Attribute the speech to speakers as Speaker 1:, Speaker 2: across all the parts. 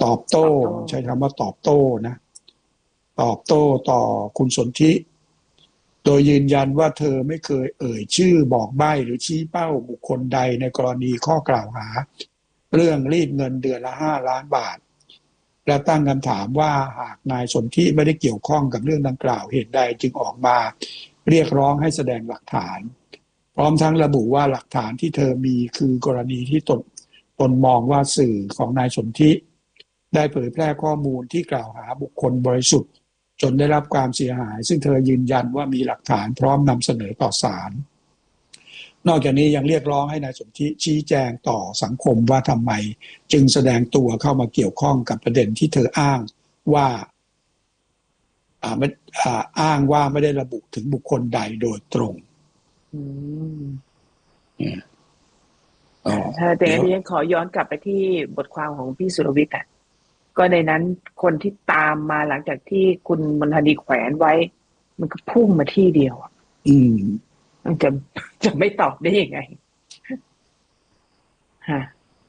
Speaker 1: ตอบโต้
Speaker 2: ตอบโต้
Speaker 1: ใช้คำว่าตอบโต้นะตอบโต้ต่อคุณสนธิโดยยืนยันว่าเธอไม่เคยเอ่ยชื่อบอกใบ้หรือชี้เป้าบุคคลใดในกรณีข้อกล่าวหาเรื่องรีดเงินเดือนละ5 ล้านบาทและตั้งคำถามว่าหากนายสนธิไม่ได้เกี่ยวข้องกับเรื่องดังกล่าวเหตุใดจึงออกมาเรียกร้องให้แสดงหลักฐานพร้อมทั้งระบุว่าหลักฐานที่เธอมีคือกรณีที่ตนมองว่าสื่อของนายสนธิได้เผยแพร่ข้อมูลที่กล่าวหาบุคคลบริสุทธิ์จนได้รับความเสียหายซึ่งเธอยืนยันว่ามีหลักฐานพร้อมนำเสนอต่อศาลนอกจากนี้ยังเรียกร้องให้นายสนธิชี้แจงต่อสังคมว่าทำไมจึงแสดงตัวเข้ามาเกี่ยวข้องกับประเด็นที่เธออ้างว่าอ้างว่าไม่ได้ระบุถึงบุคคลใดโดยตรง
Speaker 2: อืมถ้าแต่อันนี้ขอย้อนกลับไปที่บทความของพี่สุรวิทย์อ่ะก็ในนั้นคนที่ตามมาหลังจากที่คุณมณฑานีแขวนไว้มันก็พุ่งมาที่เดียวมันจะไม่ตอบได้ยังไงฮะ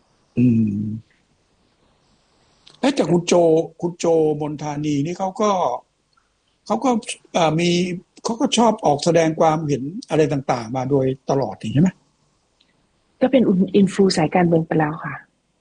Speaker 1: แต่คุณโจมนทานีนี่เขาก็มีเขาก็ชอบออกแสดงความเห็นอะไรต่างๆมาโดยตลอดใช่ไหม
Speaker 2: ก็เป็นอินฟลูสายการเมืองไปแล้วค่ะ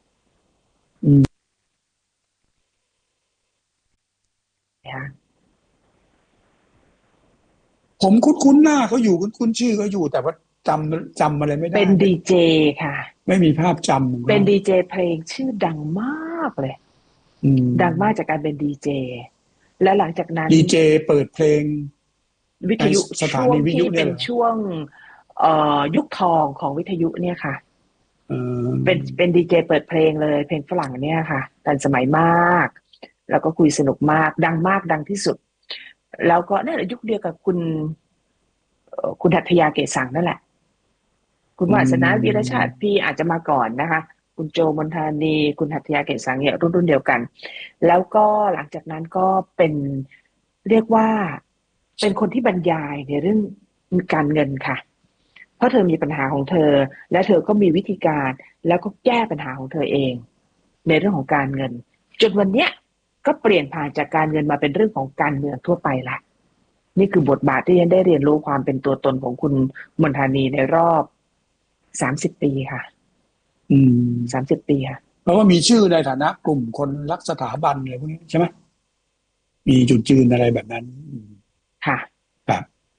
Speaker 1: ผมคุ้นหน้าเขาอยู่คุ้นชื่อเขาอยู่แต่ว่าจำอะไรไม่ได้
Speaker 2: เป็นดีเจค่ะ
Speaker 1: ไม่มีภาพจำ
Speaker 2: เป็นดีเจเพลงชื่อดังมากเลยดังมากจากการเป็นดีเจและหลังจากนั้น
Speaker 1: ดีเจเปิดเพลง
Speaker 2: วิทยุ
Speaker 1: ช่วง
Speaker 2: ที่เป็นช่วงยุคทองของวิทยุเนี่ยค่ะเป็นดีเจเปิดเพลงเลยเพลงฝรั่งเนี่ยค่ะทันสมัยมากแล้วก็คุยสนุกมากดังมากดังที่สุดแล้วก็นั่นแหละยุคเดียวกับคุณหัตถยาเกศสังนั่นแหละคุณวาสนาวีรชาติพี่อาจจะมาก่อนนะคะคุณโจมนทานีคุณหัตถยาเกศสังเนี่ยรุ่นเดียวกันแล้วก็หลังจากนั้นก็เป็นเรียกว่าเป็นคนที่บรรยายในเรื่องการเงินค่ะเพราะเธอมีปัญหาของเธอและเธอก็มีวิธีการแล้วก็แก้ปัญหาของเธอเองในเรื่องของการเงินจนวันเนี้ยก็เปลี่ยนผ่านจากการเงินมาเป็นเรื่องของการเมืองทั่วไปละนี่คือบทบาทที่ฉันได้เรียนรู้ความเป็นตัวตนของคุณมนทานีในรอบ30 ปีค่ะ30 ปีค่ะ
Speaker 1: เพราะว่ามีชื่อในฐานะกลุ่มคนรักสถาบันอะไรพวกนี้ใช่ไหมมีจุดยืนอะไรแบบนั้น
Speaker 2: ค่ะ
Speaker 1: ครับ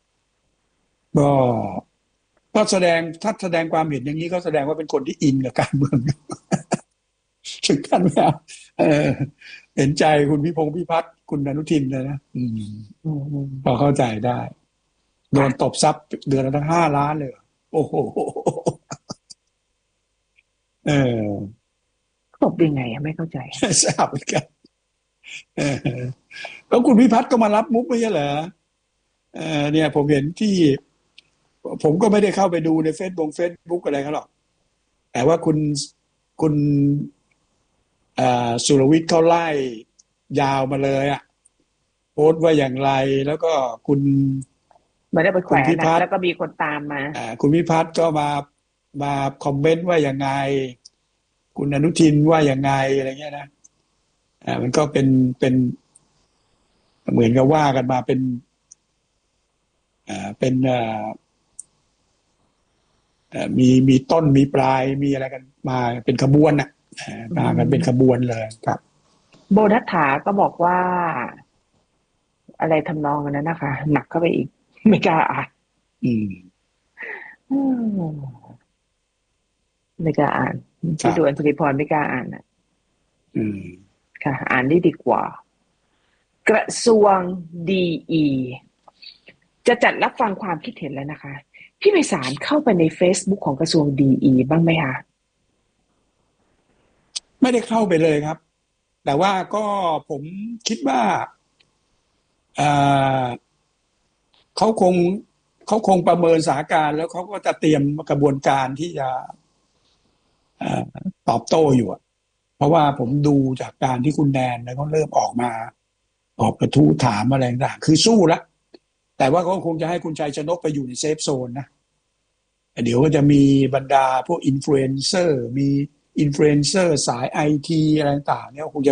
Speaker 1: ก็แสดงถ้าแสดงความเห็นอย่างนี้ก็แสดงว่าเป็นคนที่อินกับการเมืองถึงขั้นว่าเห็นใจคุณพิพัฒน์คุณอนุทินเลยนะพอเข้าใจได้โดนตบทรัพย์เดือนละทั้ง5 ล้านเลยโอ้โห
Speaker 2: ตบยังไงไม่เข้าใจ
Speaker 1: ทราบเหมือนกันแล้วคุณพิพัฒน์ก็มารับมุกไม่ใช่เหรอเนี่ยผมเห็นที่ผมก็ไม่ได้เข้าไปดูในเฟซบุ๊กอะไรเขาหรอกแต่ว่าคุณสุรวิทย์เขาไล่ยาวมาเลยอ่ะโพสต์ว่าอย่างไรแล้วก็คุณ
Speaker 2: ไม่ได้ไปแขวนนะแล้วก็มีคนตามมา
Speaker 1: คุณพิพัฒน์ก็มาคอมเมนต์ว่าอย่างไงคุณอนุทินว่าอย่างไงอะไรเงี้ยนะมันก็เป็นเหมือนกับว่ากันมาเป็นมีต้นมีปลายมีอะไรกันมาเป็นขบวนน่ะมากันเป็นขบวนเลยครับ
Speaker 2: โบนัสถาก็บอกว่าอะไรทำนองนั้นนะคะหนักเข้าไปอีกไม่กล้าอ่านไม่กล้าอ่านที่ดูอัญชลีพรไม่กล้าอ่านอ่ะค่ะอ่านได้ดีกว่ากระทรวงดีจะจัดรับฟังความคิดเห็นแล้วนะคะพี่ไพศาลเข้าไปใน Facebook ของกระทรวงดีบ้างไหมคะ
Speaker 1: ไม่ได้เข้าไปเลยครับแต่ว่าก็ผมคิดว่าเขาคงประเมินสถานการณ์แล้วเขาก็จะเตรียมกระบวนการที่จะตอบโต้อยู่เพราะว่าผมดูจากการที่คุณแนนแล้วก็เริ่มออกกระทู้ถามอะไรต่างคือสู้แล้วแต่ว่าก็คงจะให้คุณชัยชนกไปอยู่ในเซฟโซนนะเดี๋ยวก็จะมีบรรดาพวกอินฟลูเอนเซอร์มีอินฟลูเอนเซอร์สายไอทีอะไรต่างเนี่ยคงจะ